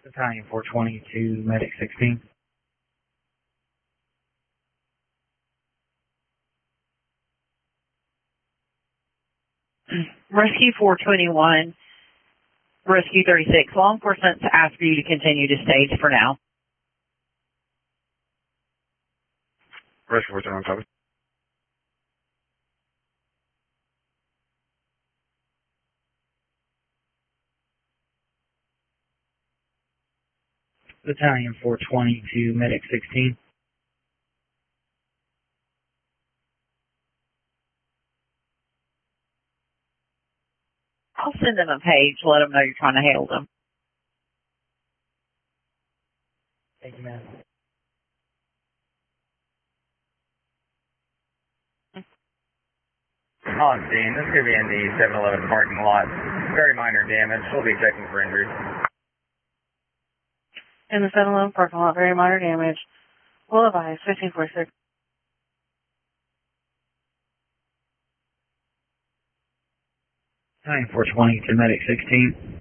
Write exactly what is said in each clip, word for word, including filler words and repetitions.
Battalion four twenty to Medic sixteen. Rescue four twenty-one, Rescue thirty-six. Law enforcement to ask for you to continue to stage for now. Rescue four twenty-one, copy. Battalion four twenty to Medic sixteen. I'll send them a page, let them know you're trying to hail them. Thank you, ma'am. On scene, this could be in the seven eleven parking lot. Very minor damage. We'll be checking for injuries. In the seven eleven parking lot, very minor damage. Will advise, fifteen forty-six. Battalion four twenty to Medic sixteen.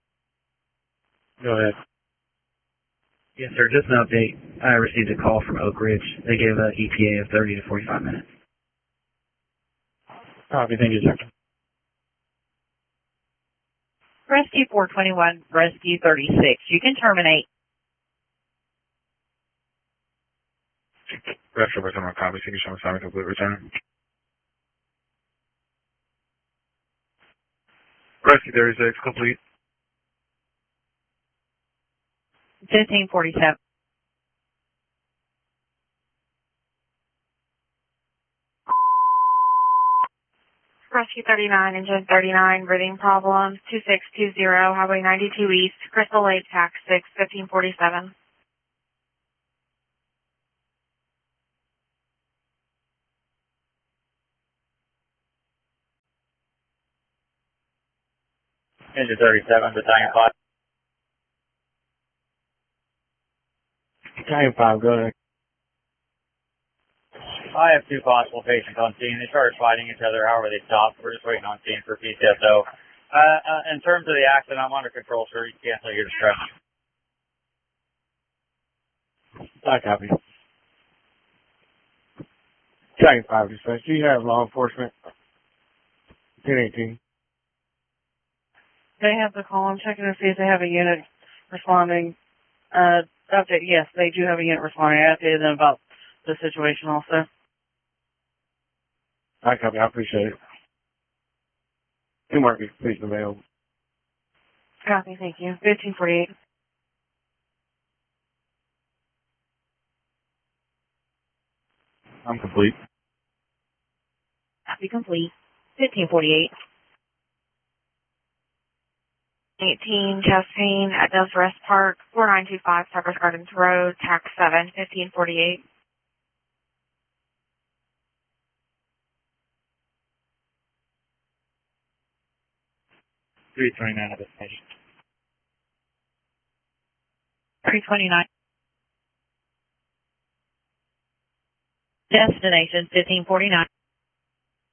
Go ahead. Yes, sir. Just an update. I received a call from Oak Ridge. They gave an E T A of thirty to forty-five minutes. Copy, thank you, sir. Rescue four twenty-one, Rescue thirty-six. You can terminate. Rescue four twenty-one, copy. Can you show me assignment complete return? Rescue thirty-six, complete. fifteen forty-seven. Rescue thirty-nine, engine thirty-nine, breathing problems, two six two zero, Highway ninety-two East, Crystal Lake, tax six, fifteen forty-seven. Engine thirty-seven, Battalion five. Battalion five, go ahead. I have two possible patients on scene. They started fighting each other. However, they stopped. We're just waiting on scene for P C S O. Uh, uh, in terms of the accident, I'm under control, sir. You can cancel your distress. I copy. Battalion five, dispatch. Do you have law enforcement? ten eighteen. They have the call. I'm checking to see if they have a unit responding. Uh, update, yes, they do have a unit responding. I updated them about the situation also. I copy, I appreciate it. Two mark is please available. Copy, thank you. fifteen forty-eight. I'm complete. Copy complete. fifteen forty-eight. eighteen, Chastain at Dove's Rest Park, four nine two five, Cypress Gardens Road, tax seven, fifteen forty-eight. three twenty-nine of this patient. three twenty-nine. Destination fifteen forty-nine.